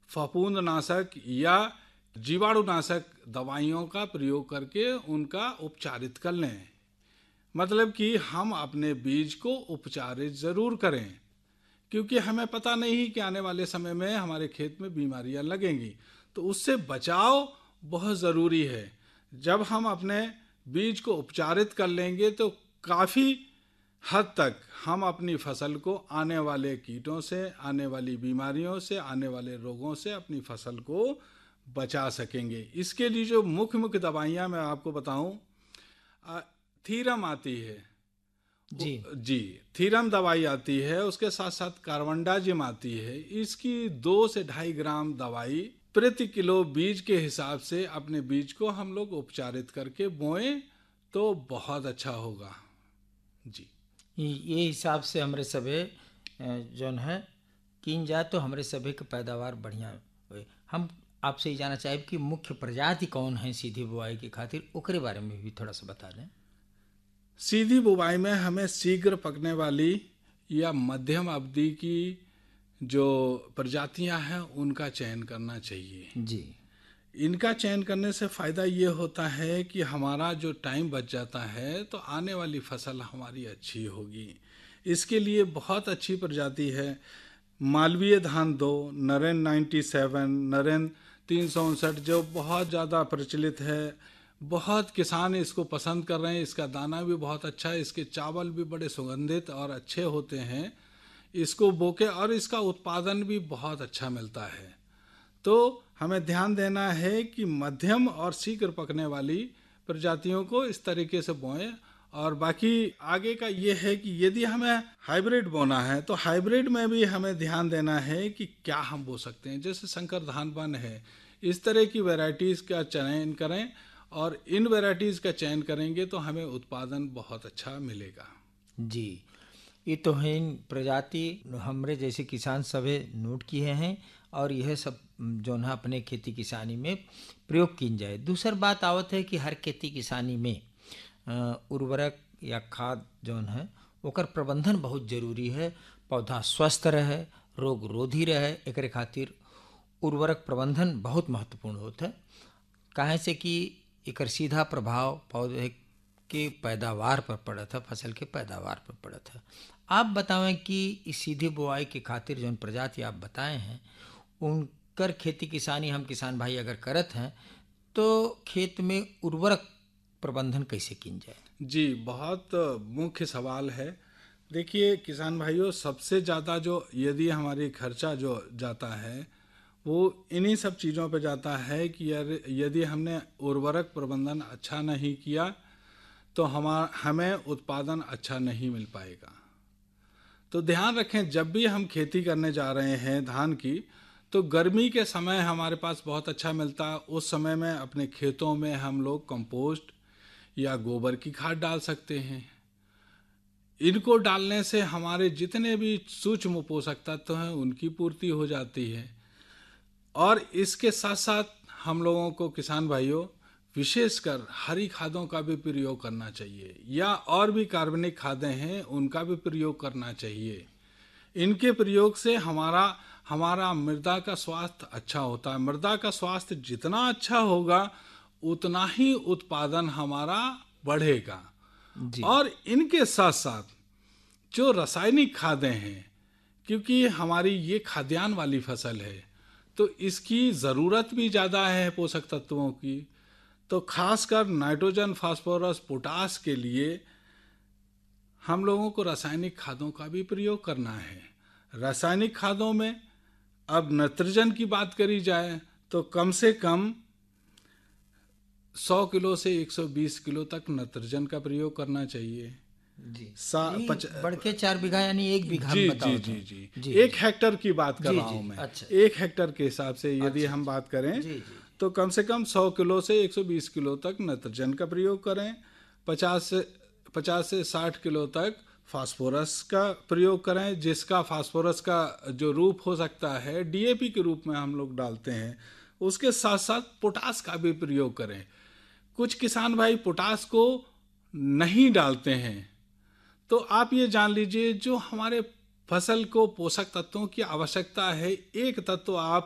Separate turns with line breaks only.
फफूंदनाशक या जीवाणुनाशक दवाइयों का प्रयोग करके उनका उपचारित कर लें। मतलब कि हम अपने बीज को उपचारित जरूर करें, क्योंकि हमें पता नहीं कि आने वाले समय में हमारे खेत में बीमारियां लगेंगी, तो उससे बचाव बहुत ज़रूरी है। जब हम अपने बीज को उपचारित कर लेंगे तो काफ़ी हद तक हम अपनी फसल को आने वाले कीटों से, आने वाली बीमारियों से, आने वाले रोगों से अपनी फसल को बचा सकेंगे। इसके लिए जो मुख्य मुख्य दवाइयाँ मैं आपको बताऊं, थीरम आती है
जी।
जी, थीरम दवाई आती है, उसके साथ साथ कार्बनडाजिम आती है। इसकी 2 से 2.5 ग्राम दवाई प्रति किलो बीज के हिसाब से अपने बीज को हम लोग उपचारित करके बोएं तो बहुत अच्छा होगा। जी
ये हिसाब से हमरे सभे जौन है किन जाए तो हमरे सभे के पैदावार बढ़िया होए। हम आपसे ये जानना चाहेब कि मुख्य प्रजाति कौन है सीधी बुआई के खातिर, ओकरे बारे में भी थोड़ा सा बता दें।
सीधी बुवाई में हमें शीघ्र पकने वाली या मध्यम अवधि की जो प्रजातियां हैं उनका चयन करना चाहिए।
जी
इनका चयन करने से फ़ायदा ये होता है कि हमारा जो टाइम बच जाता है तो आने वाली फसल हमारी अच्छी होगी। इसके लिए बहुत अच्छी प्रजाति है मालवीय धान 2, नरेन 97, नरेन 359 जो बहुत ज़्यादा प्रचलित है। बहुत किसान इसको पसंद कर रहे हैं। इसका दाना भी बहुत अच्छा है, इसके चावल भी बड़े सुगंधित और अच्छे होते हैं। इसको बोके और इसका उत्पादन भी बहुत अच्छा मिलता है। तो हमें ध्यान देना है कि मध्यम और शीघ्र पकने वाली प्रजातियों को इस तरीके से बोएं। और बाकी आगे का ये है कि यदि हमें हाइब्रिड बोना है तो हाइब्रिड में भी हमें ध्यान देना है कि क्या हम बो सकते हैं। जैसे संकर धान वन है, इस तरह की वैरायटीज़ का चयन करें और इन वैरायटीज़ का चयन करेंगे तो हमें उत्पादन बहुत अच्छा मिलेगा।
जी, ये तो है प्रजाति हमरे जैसे किसान सभे नोट किए हैं और यह सब जौन है अपने खेती किसानी में प्रयोग की जाए। दूसर बात आवत है कि हर खेती किसानी में उर्वरक या खाद जौन है ओकर प्रबंधन बहुत जरूरी है। पौधा स्वस्थ रहे, रोग रोधी रहे, एकरे खातिर उर्वरक प्रबंधन बहुत महत्वपूर्ण होता है। काहे से कि एकर सीधा प्रभाव पौधे के पैदावार पर पड़त है, फसल के पैदावार पर पड़त है। आप बतावें कि इस सीधी बुआई के खातिर जौन प्रजाति आप बताए हैं उनकर खेती किसानी हम किसान भाई अगर करत हैं तो खेत में उर्वरक प्रबंधन कैसे किन जाए।
जी, बहुत मुख्य सवाल है। देखिए किसान भाइयों, सबसे ज़्यादा जो यदि हमारी खर्चा जो जाता है वो इन्हीं सब चीज़ों पे जाता है कि यदि हमने उर्वरक प्रबंधन अच्छा नहीं किया तो हमें उत्पादन अच्छा नहीं मिल पाएगा। तो ध्यान रखें, जब भी हम खेती करने जा रहे हैं धान की, तो गर्मी के समय हमारे पास बहुत अच्छा मिलता है। उस समय में अपने खेतों में हम लोग कंपोस्ट या गोबर की खाद डाल सकते हैं। इनको डालने से हमारे जितने भी सूक्ष्म पोषक तत्व हैं उनकी पूर्ति हो जाती है। और इसके साथ साथ हम लोगों को किसान भाइयों विशेषकर हरी खादों का भी प्रयोग करना चाहिए, या और भी कार्बनिक खादें हैं उनका भी प्रयोग करना चाहिए। इनके प्रयोग से हमारा मृदा का स्वास्थ्य अच्छा होता है। मृदा का स्वास्थ्य जितना अच्छा होगा उतना ही उत्पादन हमारा बढ़ेगा।
जी
और इनके साथ साथ जो रासायनिक खादें हैं, क्योंकि हमारी ये खाद्यान्न वाली फसल है तो इसकी ज़रूरत भी ज़्यादा है पोषक तत्वों की। तो खासकर नाइट्रोजन, फास्फोरस, पोटास के लिए हम लोगों को रासायनिक खादों का भी प्रयोग करना है। रासायनिक खादों में अब नाइट्रोजन की बात करी जाए तो कम से कम 100 किलो से 120 किलो तक नाइट्रोजन का प्रयोग करना चाहिए।
जी बढ़ के 4 बीघा यानी 1 बीघा
जी
में
जी
बताओ
जी
तो।
जी
जी
1 हेक्टर की बात कर
जी
रहा
जी
हूँ मैं।
अच्छा
1 हेक्टर के हिसाब से यदि
अच्छा
हम बात करें
जी जी
तो कम से कम 100 किलो से 120 किलो तक नाइट्रोजन का प्रयोग करें। 50 से 60 किलो तक फास्फोरस का प्रयोग करें, जिसका फास्फोरस का जो रूप हो सकता है डीएपी के रूप में हम लोग डालते हैं। उसके साथ साथ पोटास का भी प्रयोग करें। कुछ किसान भाई पोटास को नहीं डालते हैं, तो आप ये जान लीजिए जो हमारे फसल को पोषक तत्वों की आवश्यकता है, एक तत्व आप